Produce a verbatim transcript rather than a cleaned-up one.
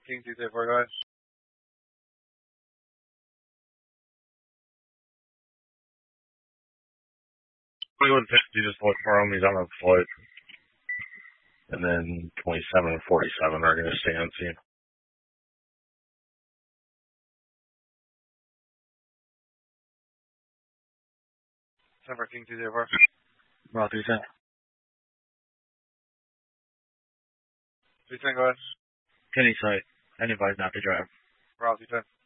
King two four, go ahead. twenty-one fifty, just look for him. He's on a flight. And then twenty-seven and forty-seven are going to stay on scene. Denver King two four. Route three ten. three ten, go ahead. Kenny site. Anybody not to drive. Route three ten.